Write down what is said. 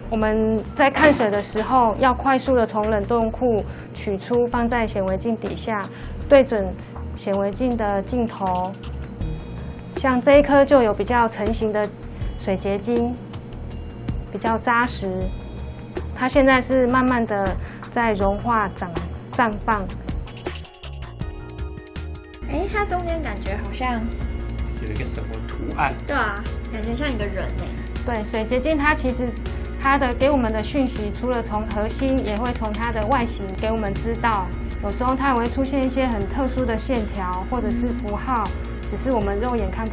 我们在看水的时候，要快速的从冷冻库取出，放在显微镜底下，对准显微镜的镜头。像这一颗就有比较成型的水结晶，比较扎实。它现在是慢慢的在融化绽放。 它中间感觉好像有一个什么图案？ 对啊，感觉像一个人对，水结晶它其实它的给我们的讯息，除了从核心，也会从它的外形给我们知道。有时候它也会出现一些很特殊的线条或者是符号，只是我们肉眼看不